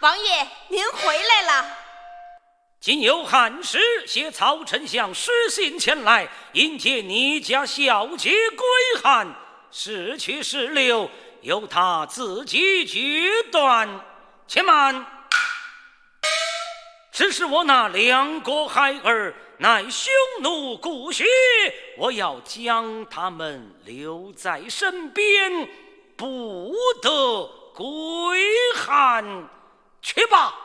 王爷，您回来了。 今有汉使携曹丞相书信前来，迎接你家小姐归汉，是去是留，由他自己决断。且慢，只是我那两个孩儿乃匈奴骨血，我要将他们留在身边，不得归汉。去吧。